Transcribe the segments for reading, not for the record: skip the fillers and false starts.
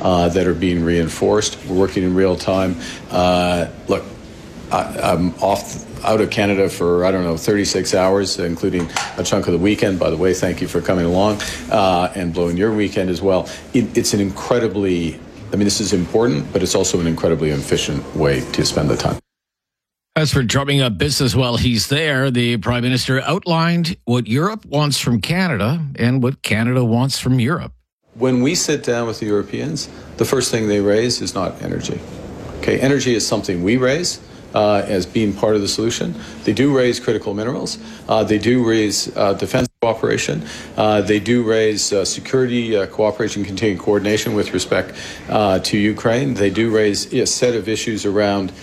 that are being reinforced. We're working in real time. Look, I'm out of Canada for, 36 hours, including a chunk of the weekend. By the way, thank you for coming along and blowing your weekend as well. It's an incredibly, this is important, but it's also an incredibly efficient way to spend the time. As for drumming up business while he's there, the Prime Minister outlined what Europe wants from Canada and what Canada wants from Europe. When we sit down with the Europeans, the first thing they raise is not energy. Okay, energy is something we raise as being part of the solution. They do raise critical minerals. They do raise defense cooperation. They do raise security cooperation, continuing coordination with respect to Ukraine. They do raise a set of issues around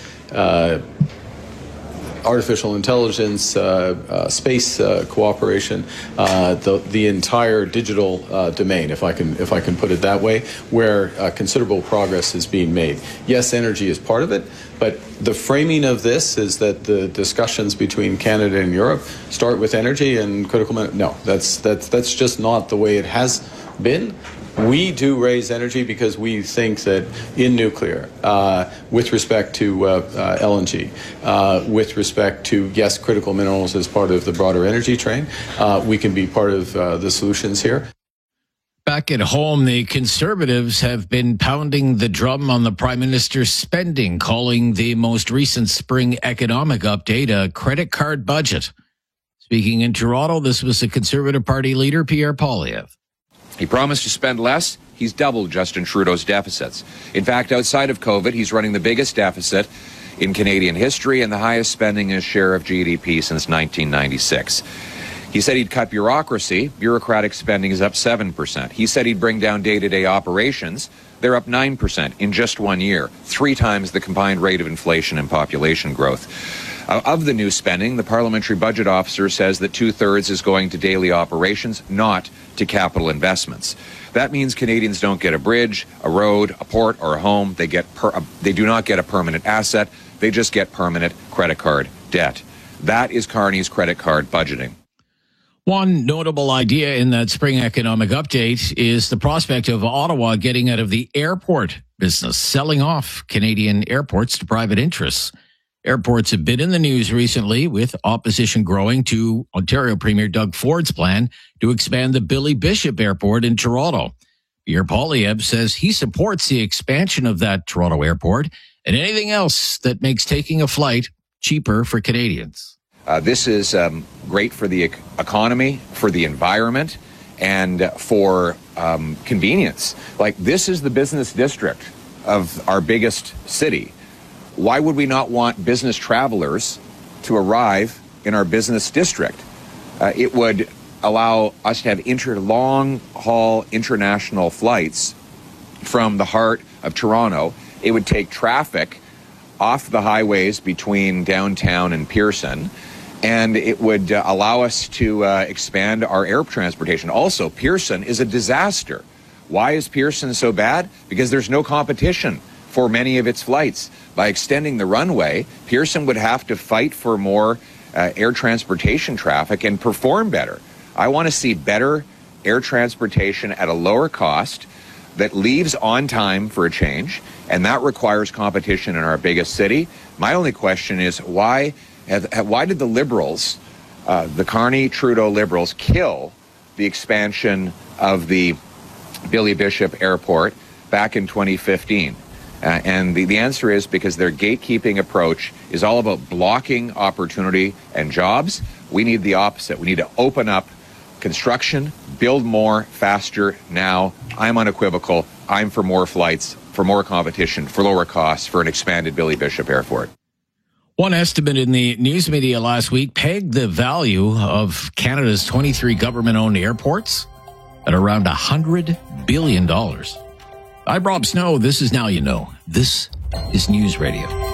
artificial intelligence, space cooperation, the entire digital domain, if I can put it that way, where considerable progress is being made. Yes, energy is part of it, but the framing of this is that the discussions between Canada and Europe start with energy and critical minerals. No, that's just not the way it has been. We do raise energy because we think that in nuclear, with respect to LNG, with respect to, yes, critical minerals as part of the broader energy train, we can be part of the solutions here. Back at home, the Conservatives have been pounding the drum on the Prime Minister's spending, calling the most recent spring economic update a credit card budget. Speaking in Toronto, this was the Conservative Party leader, Pierre Poilievre. He promised to spend less. He's doubled Justin Trudeau's deficits. In fact, outside of COVID, he's running the biggest deficit in Canadian history and the highest spending as share of GDP since 1996. He said he'd cut bureaucracy. Bureaucratic spending is up 7%. He said he'd bring down day-to-day operations. They're up 9% in just 1 year, 3 times the combined rate of inflation and population growth. Of the new spending, the parliamentary budget officer says that 2/3 is going to daily operations, not to capital investments. That means Canadians don't get a bridge, a road, a port, or a home. They do not get a permanent asset. They just get permanent credit card debt. That is Carney's credit card budgeting. One notable idea in that spring economic update is the prospect of Ottawa getting out of the airport business, selling off Canadian airports to private interests. Airports have been in the news recently, with opposition growing to Ontario Premier Doug Ford's plan to expand the Billy Bishop Airport in Toronto. Pierre Poilievre says he supports the expansion of that Toronto airport and anything else that makes taking a flight cheaper for Canadians. This is great for the economy, for the environment, and for convenience. Like, this is the business district of our biggest city. Why would we not want business travelers to arrive in our business district? It would allow us to have long-haul international flights from the heart of Toronto. It would take traffic off the highways between downtown and Pearson, and it would allow us to expand our air transportation. Also, Pearson is a disaster. Why is Pearson so bad? Because there's no competition for many of its flights. By extending the runway, Pearson would have to fight for more air transportation traffic and perform better. I want to see better air transportation at a lower cost that leaves on time for a change, and that requires competition in our biggest city. My only question is, why did the Liberals, the Carney-Trudeau Liberals, kill the expansion of the Billy Bishop Airport back in 2015? And the answer is because their gatekeeping approach is all about blocking opportunity and jobs. We need the opposite. We need to open up construction, build more, faster, now. I'm unequivocal. I'm for more flights, for more competition, for lower costs, for an expanded Billy Bishop Airport. One estimate in the news media last week pegged the value of Canada's 23 government-owned airports at around $100 billion. I'm Rob Snow. This is Now You Know. This is News Radio.